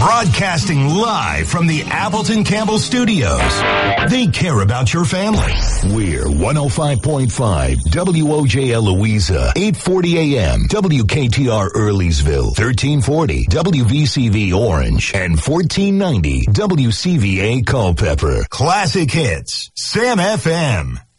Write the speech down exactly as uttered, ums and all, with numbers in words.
Broadcasting live from the Appleton Campbell Studios. They care about your family. We're one oh five point five W O J L Louisa, eight forty A M, W K T R Earlysville, thirteen forty W V C V Orange, and fourteen ninety W C V A Culpeper. Classic hits, Sam F M.